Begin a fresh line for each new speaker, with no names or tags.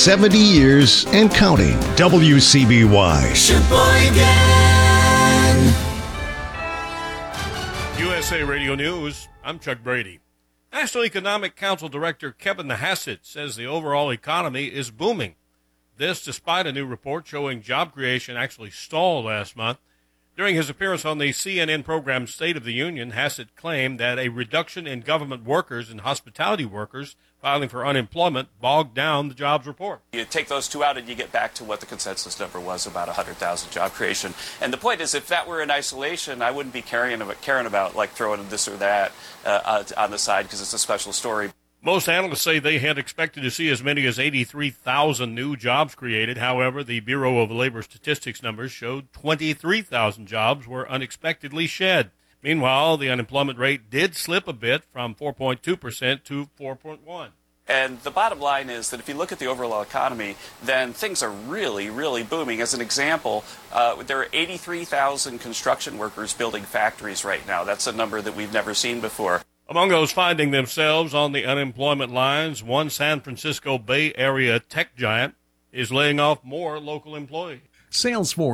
70 years and counting. WCBY.
Sheboygan.
USA Radio News, I'm Chuck Brady. National Economic Council Director Kevin Hassett says the overall economy is booming. This despite a new report showing job creation actually stalled last month. During his appearance on the CNN program State of the Union, Hassett claimed that a reduction in government workers and hospitality workers filing for unemployment bogged down the jobs report.
You take those two out and you get back to what the consensus number was, about 100,000 job creation. And the point is, if that were in isolation, I wouldn't be caring about like throwing this or that on the side because it's a special story.
Most analysts say they had expected to see as many as 83,000 new jobs created. However, the Bureau of Labor Statistics numbers showed 23,000 jobs were unexpectedly shed. Meanwhile, the unemployment rate did slip a bit from 4.2% to 4.1%.
And the bottom line is that if you look at the overall economy, then things are really, really booming. As an example, there are 83,000 construction workers building factories right now. That's a number that we've never seen before.
Among those finding themselves on the unemployment lines, one San Francisco Bay Area tech giant is laying off more local employees.
Salesforce